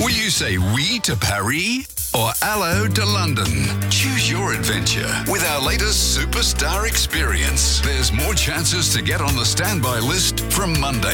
Will you say oui to Paris or hello to London? Choose your adventure with our latest Superstar experience. There's more chances to get on the standby list from Monday.